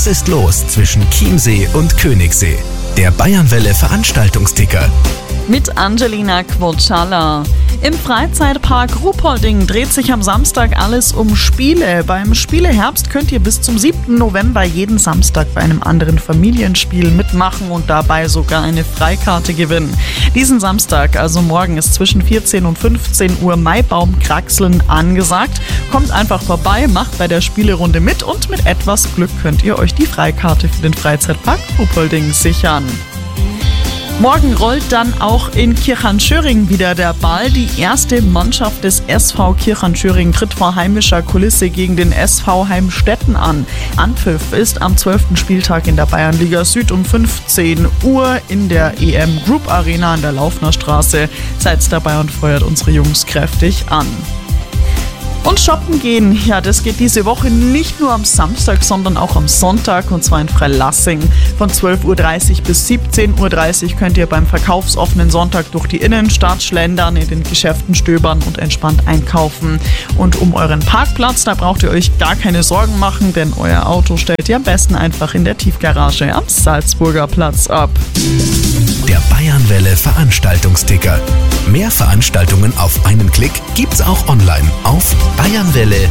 Was ist los zwischen Chiemsee und Königssee? Der Bayernwelle Veranstaltungsticker. Mit Angelina Quoccialla. Im Freizeitpark Ruhpolding dreht sich am Samstag alles um Spiele. Beim Spieleherbst könnt ihr bis zum 7. November jeden Samstag bei einem anderen Familienspiel mitmachen und dabei sogar eine Freikarte gewinnen. Diesen Samstag, also morgen, ist zwischen 14 und 15 Uhr Maibaumkraxeln angesagt. Kommt einfach vorbei, macht bei der Spielerunde mit und mit etwas Glück könnt ihr euch die Freikarte für den Freizeitpark Ruhpolding sichern. Morgen rollt dann auch in Kirchhahn-Schöring wieder der Ball. Die erste Mannschaft des SV Kirchhahn-Schöring tritt vor heimischer Kulisse gegen den SV Heimstetten an. Anpfiff ist am 12. Spieltag in der Bayernliga Süd um 15 Uhr in der EM Group Arena an der Laufner Straße. Seid dabei und feuert unsere Jungs kräftig an. Und shoppen gehen, ja, das geht diese Woche nicht nur am Samstag, sondern auch am Sonntag, und zwar in Freilassing. Von 12.30 Uhr bis 17.30 Uhr könnt ihr beim verkaufsoffenen Sonntag durch die Innenstadt schlendern, in den Geschäften stöbern und entspannt einkaufen. Und um euren Parkplatz, da braucht ihr euch gar keine Sorgen machen, denn euer Auto stellt ihr am besten einfach in der Tiefgarage am Salzburger Platz ab. Der Bayernwelle Veranstaltungsticker. Mehr Veranstaltungen auf einen Klick gibt's auch online auf bayernwelle.at.